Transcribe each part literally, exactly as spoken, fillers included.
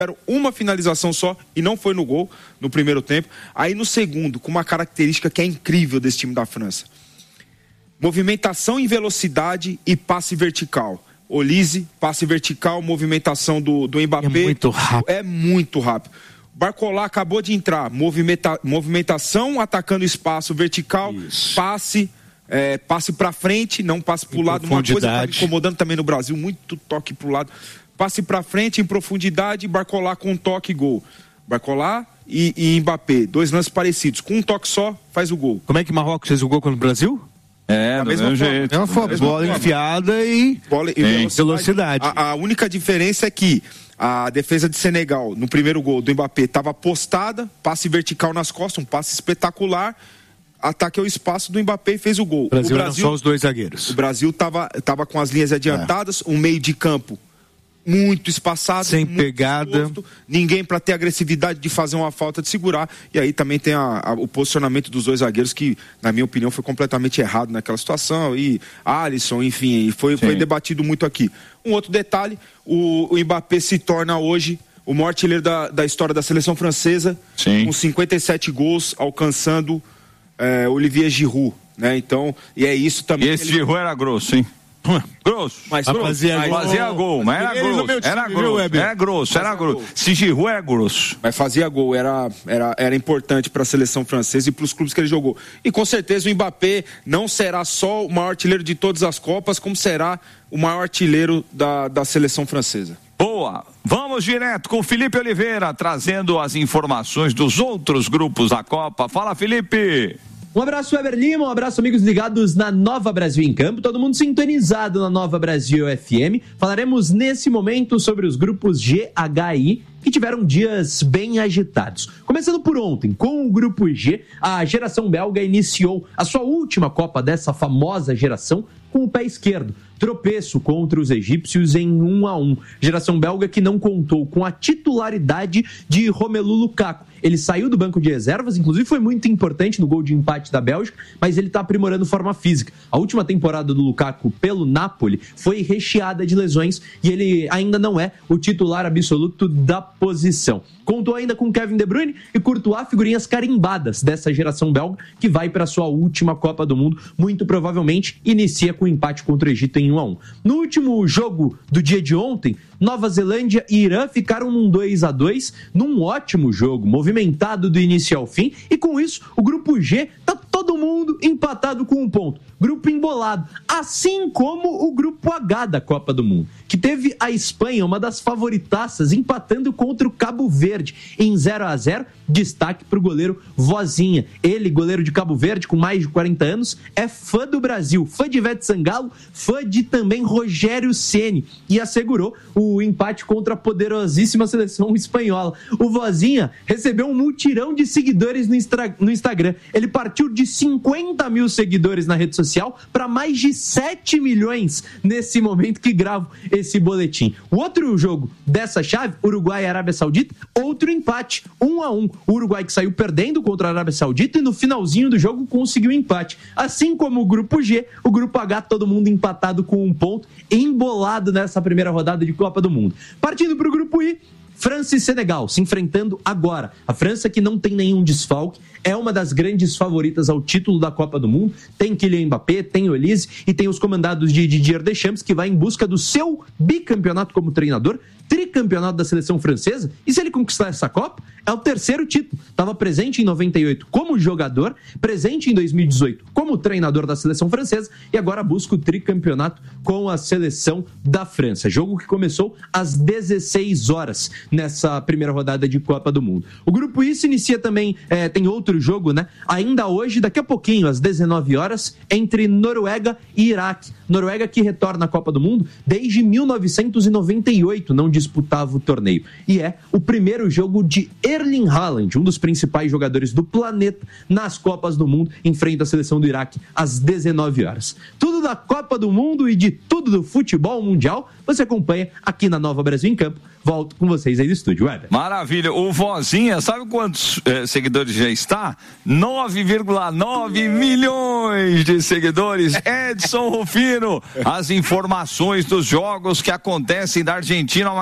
uma finalização só e não foi no gol no primeiro tempo. Aí no segundo, com uma característica que é incrível desse time da França: movimentação em velocidade e passe vertical. Olise, passe vertical, movimentação do, do Mbappé. É muito rápido. É muito rápido. Barcola acabou de entrar, movimenta, movimentação, atacando espaço vertical, Isso. passe, é, passe pra frente, não passe pro lado. Uma coisa que tá me incomodando também no Brasil, muito toque pro lado. Passe pra frente, em profundidade, Barcola com um toque, gol. Barcola e, e Mbappé, dois lances parecidos. Com um toque só, faz o gol. Como é que Marrocos fez o gol contra o Brasil? É, do mesmo jeito. É uma bola forma. enfiada e, bola e velocidade. velocidade. A, a única diferença é que a defesa de Senegal, no primeiro gol do Mbappé, estava postada, passe vertical nas costas, um passe espetacular, ataque ao espaço do Mbappé e fez o gol. O Brasil, o Brasil eram só os dois zagueiros. O Brasil estava tava com as linhas adiantadas, é. um meio de campo muito espaçado, sem muito pegada, exposto, ninguém para ter agressividade de fazer uma falta, de segurar. E aí também tem a, a, o posicionamento dos dois zagueiros que, na minha opinião, foi completamente errado naquela situação. E Alisson, enfim, foi, foi debatido muito aqui. Um outro detalhe: o, o Mbappé se torna hoje o maior artilheiro da, da história da seleção francesa, Sim. com cinquenta e sete gols, alcançando é, Olivier Giroud, né? Então, e é isso também. E esse ele... Giroud era grosso, hein? Grosso, mas grosso, fazia, mas fazia gol, mas era grosso, time, era grosso, era grosso, era grosso. Se Giroud é grosso. Mas fazia gol, era, era, era importante para a seleção francesa e para os clubes que ele jogou. E com certeza o Mbappé não será só o maior artilheiro de todas as Copas, como será o maior artilheiro da, da seleção francesa. Boa, vamos direto com o Felipe Oliveira, trazendo as informações dos outros grupos da Copa. Fala, Felipe! Um abraço, Weber Lima, um abraço, amigos ligados na Nova Brasil em Campo, todo mundo sintonizado na Nova Brasil F M. Falaremos nesse momento sobre os grupos G, H e I, que tiveram dias bem agitados. Começando por ontem, com o grupo G, a geração belga iniciou a sua última Copa dessa famosa geração com o pé esquerdo. Tropeço contra os egípcios em um a um. Geração belga que não contou com a titularidade de Romelu Lukaku. Ele saiu do banco de reservas, inclusive foi muito importante no gol de empate da Bélgica, mas ele está aprimorando forma física. A última temporada do Lukaku pelo Napoli foi recheada de lesões e ele ainda não é o titular absoluto da posição. Contou ainda com Kevin De Bruyne e Courtois, figurinhas carimbadas dessa geração belga que vai para sua última Copa do Mundo. Muito provavelmente inicia com empate contra o Egito em um a um. No último jogo do dia de ontem, Nova Zelândia e Irã ficaram num dois a dois, num ótimo jogo, movimentado do início ao fim, e com isso o grupo G tá todo mundo empatado com um ponto. Grupo embolado, assim como o grupo H da Copa do Mundo, que teve a Espanha, uma das favoritaças, empatando contra o Cabo Verde em zero a zero. Destaque para o goleiro Vozinha. Ele, goleiro de Cabo Verde, com mais de quarenta anos, é fã do Brasil, fã de Ivete Sangalo, fã de também Rogério Ceni, e assegurou o empate contra a poderosíssima seleção espanhola. O Vozinha recebeu um mutirão de seguidores no, Instra- no Instagram. Ele partiu de cinquenta mil seguidores na rede social para mais de sete milhões nesse momento que gravo esse boletim. O outro jogo dessa chave, Uruguai e Arábia Saudita, outro empate, um a um. O Uruguai que saiu perdendo contra a Arábia Saudita e no finalzinho do jogo conseguiu empate. Assim como o grupo G, o grupo H, todo mundo empatado com um ponto, embolado nessa primeira rodada de Copa do Mundo. Partindo para o grupo I, França e Senegal se enfrentando agora. A França, que não tem nenhum desfalque, é uma das grandes favoritas ao título da Copa do Mundo. Tem Kylian Mbappé, tem Olise e tem os comandados de Didier Deschamps, que vai em busca do seu bicampeonato como treinador, tricampeonato da seleção francesa. E se ele conquistar essa Copa, é o terceiro título. Estava presente em noventa e oito como jogador, presente em dois mil e dezoito como treinador da seleção francesa e agora busca o tricampeonato com a seleção da França. Jogo que começou às dezesseis horas nessa primeira rodada de Copa do Mundo. O grupo I se inicia também, é, tem outro jogo, né? Ainda hoje, daqui a pouquinho, às dezenove horas, entre Noruega e Iraque. Noruega que retorna à Copa do Mundo desde mil novecentos e noventa e oito, não disputava o torneio. E é o primeiro jogo de Erling Haaland, um dos principais jogadores do planeta nas Copas do Mundo, enfrenta a seleção do Iraque às dezenove horas. Tudo da Copa do Mundo e de tudo do futebol mundial, você acompanha aqui na Nova Brasil em Campo. Volto com vocês aí do estúdio, Weber. Maravilha. O Vozinha, sabe quantos eh, seguidores já está? nove vírgula nove milhões de seguidores. Edson Rufino, as informações dos jogos que acontecem da Argentina mais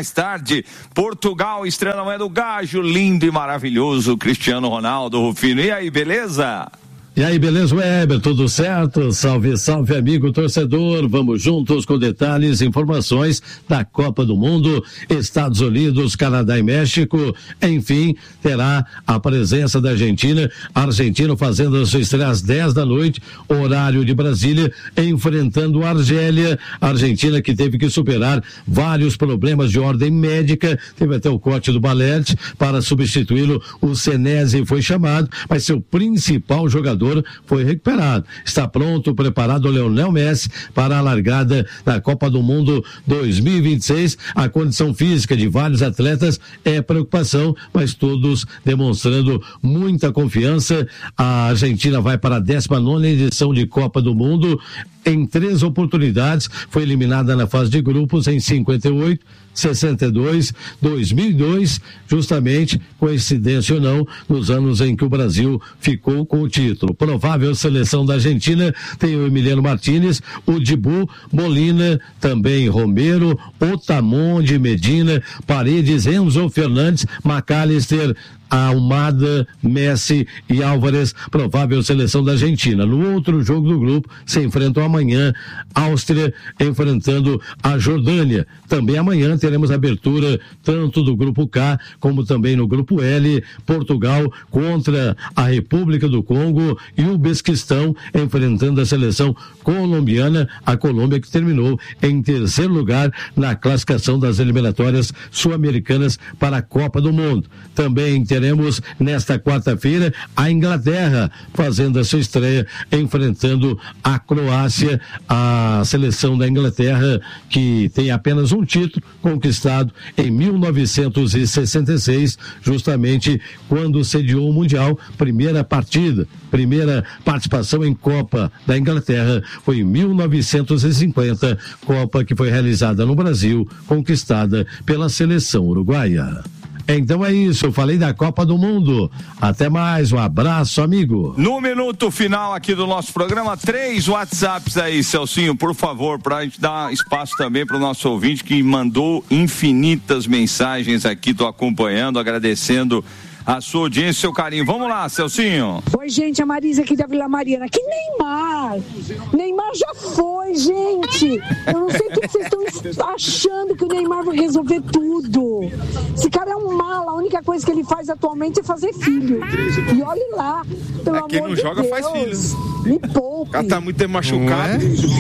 mais tarde, Portugal estreia amanhã do Gajo, lindo e maravilhoso, Cristiano Ronaldo, Rufino. E aí, beleza? E aí, beleza, Weber? Tudo certo? Salve, salve, amigo torcedor. Vamos juntos com detalhes e informações da Copa do Mundo, Estados Unidos, Canadá e México. Enfim, terá a presença da Argentina. A Argentina fazendo a sua estreia às dez da noite, horário de Brasília, enfrentando a Argélia. A Argentina que teve que superar vários problemas de ordem médica. Teve até o corte do Balete para substituí-lo. O Senesi foi chamado, mas seu principal jogador foi recuperado. Está pronto, preparado o Lionel Messi para a largada da Copa do Mundo dois mil e vinte e seis. A condição física de vários atletas é preocupação, mas todos demonstrando muita confiança. A Argentina vai para a décima nona edição de Copa do Mundo. Em três oportunidades, foi eliminada na fase de grupos em cinquenta e oito, sessenta e dois, dois mil e dois, justamente, coincidência ou não, nos anos em que o Brasil ficou com o título. Provável seleção da Argentina tem o Emiliano Martínez, o Dibu, Molina, também Romero, Otamonde, Medina, Paredes, Enzo Fernandes, McAllister, Almada, Messi e Álvares, provável seleção da Argentina. No outro jogo do grupo, se enfrentam amanhã, Áustria enfrentando a Jordânia. Também amanhã teremos abertura tanto do grupo K, como também no grupo L, Portugal contra a República do Congo e o Uzbequistão enfrentando a seleção colombiana, a Colômbia que terminou em terceiro lugar na classificação das eliminatórias sul-americanas para a Copa do Mundo. Também teremos nesta quarta-feira a Inglaterra fazendo a sua estreia enfrentando a Croácia, a seleção da Inglaterra que tem apenas um título conquistado em mil novecentos e sessenta e seis, justamente quando sediou o Mundial. Primeira partida, primeira participação em Copa da Inglaterra foi em mil novecentos e cinquenta, Copa que foi realizada no Brasil, conquistada pela seleção uruguaia. Então é isso, eu falei da Copa do Mundo. Até mais, um abraço, amigo. No minuto final aqui do nosso programa, três WhatsApps aí, Celcinho, por favor, pra gente dar espaço também pro nosso ouvinte que mandou infinitas mensagens aqui, tô acompanhando, agradecendo a sua audiência, seu carinho. Vamos lá, Celcinho. Oi, gente, a Marisa aqui da Vila Mariana. Que Neymar? Neymar já foi, gente. Eu não sei o que vocês estão achando que o Neymar vai resolver tudo. Esse cara é um mala. A única coisa que ele faz atualmente é fazer filho. E olhe lá, pelo amor de Deus. Quem não joga faz filho. Me poupe. O cara tá muito machucado.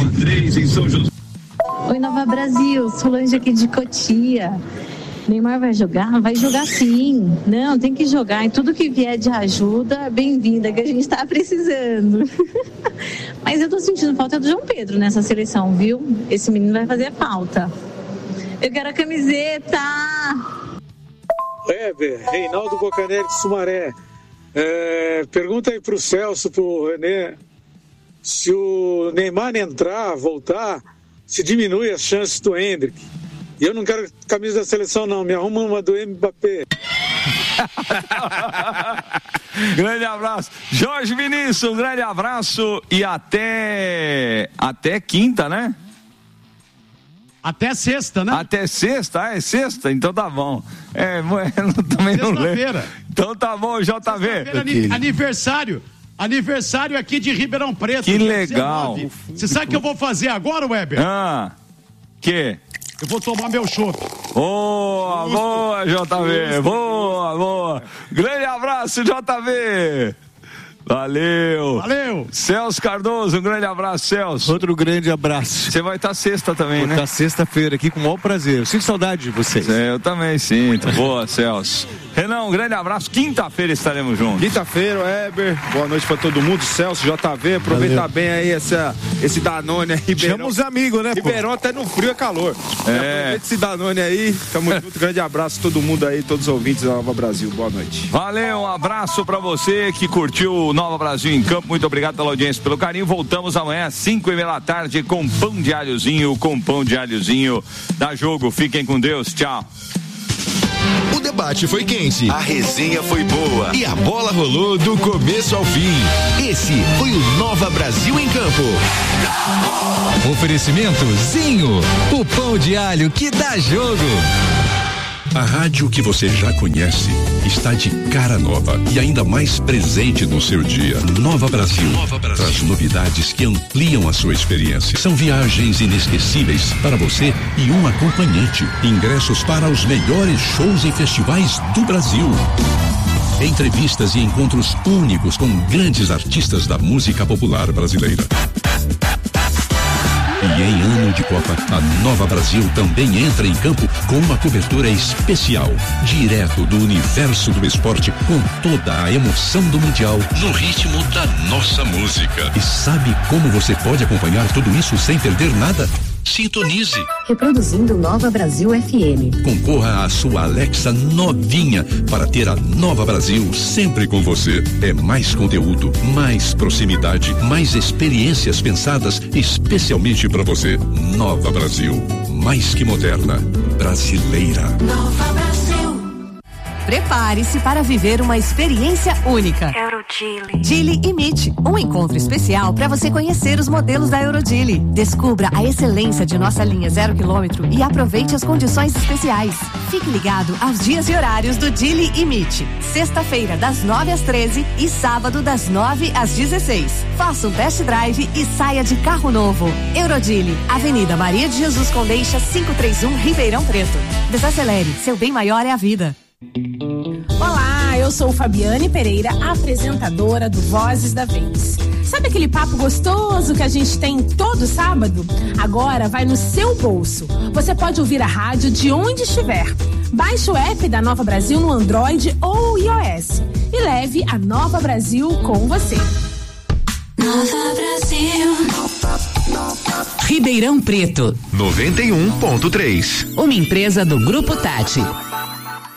Oi, Nova Brasil. Solange aqui de Cotia. Neymar vai jogar? Vai jogar sim. Não, tem que jogar. E tudo que vier de ajuda, bem-vinda, que a gente tá precisando. Mas eu tô sentindo falta do João Pedro nessa seleção, viu? Esse menino vai fazer falta. Eu quero a camiseta. Weber, Reinaldo Bocanetti de Sumaré. É, pergunta aí pro Celso, pro René, se o Neymar entrar, voltar, se diminui as chances do Hendrick. E eu não quero camisa da seleção, não. Me arruma uma do Mbappé. Grande abraço. Jorge Vinícius, um grande abraço e até até quinta, né? Até sexta, né? Até sexta, ah, é sexta? Então tá bom. É, também não lembro. Então tá bom, J V. Aniversário. Aniversário aqui de Ribeirão Preto. Que legal. dezenove. Você sabe o que eu vou fazer agora, Weber? Ah, que? Eu vou tomar meu chopp. Boa, boa, J V. Boa, boa. Grande abraço, J V. Valeu. Valeu. Celso Cardoso, um grande abraço, Celso. Outro grande abraço. Você vai estar sexta também, Vou né? estar sexta-feira aqui com o maior prazer. Eu sinto saudade de vocês. É, eu também sinto. Boa, Celso. Renan, um grande abraço. Quinta-feira estaremos juntos. Quinta-feira, Weber. Boa noite pra todo mundo. Celso, J V. Aproveita Valeu. bem aí essa, esse Danone aí. Ribeirão. Chama os amigos, né, pô? Ribeirão até no frio é calor. É. Aproveita esse Danone aí. Tamo junto. Grande abraço a todo mundo aí, todos os ouvintes da Nova Brasil. Boa noite. Valeu, um abraço pra você que curtiu o Nova Brasil em Campo. Muito obrigado pela audiência, pelo carinho. Voltamos amanhã às cinco e meia da tarde com pão de alhozinho, com pão de alhozinho da Jogo. Fiquem com Deus. Tchau. O debate foi quente, a resenha foi boa e a bola rolou do começo ao fim. Esse foi o Nova Brasil em Campo. Oferecimento Zinho, o pão de alho que dá jogo. A rádio que você já conhece está de cara nova e ainda mais presente no seu dia. Nova Brasil, Nova Brasil traz novidades que ampliam a sua experiência. São viagens inesquecíveis para você e um acompanhante. Ingressos para os melhores shows e festivais do Brasil. Entrevistas e encontros únicos com grandes artistas da música popular brasileira. E em ano de Copa, a Nova Brasil também entra em campo com uma cobertura especial, direto do universo do esporte, com toda a emoção do Mundial, no ritmo da nossa música. E sabe como você pode acompanhar tudo isso sem perder nada? Sintonize. Reproduzindo Nova Brasil F M. Concorra à sua Alexa novinha para ter a Nova Brasil sempre com você. É mais conteúdo, mais proximidade, mais experiências pensadas especialmente para você. Nova Brasil, mais que moderna, brasileira. Nova Brasil. Prepare-se para viver uma experiência única. Eurodili. Dili e Meet, um encontro especial para você conhecer os modelos da Eurodili. Descubra a excelência de nossa linha zero quilômetro e aproveite as condições especiais. Fique ligado aos dias e horários do Dili e Meet. Sexta-feira, das nove às treze e sábado, das nove às dezesseis. Faça um test drive e saia de carro novo. Eurodili, Avenida Maria de Jesus Condeixa, quinhentos e trinta e um, Ribeirão Preto. Desacelere, seu bem maior é a vida. Olá, eu sou Fabiane Pereira, apresentadora do Vozes da Vez. Sabe aquele papo gostoso que a gente tem todo sábado? Agora vai no seu bolso. Você pode ouvir a rádio de onde estiver. Baixe o app da Nova Brasil no Android ou iOS e leve a Nova Brasil com você. Nova Brasil. Ribeirão Preto. noventa e um ponto três. Uma empresa do Grupo Tati.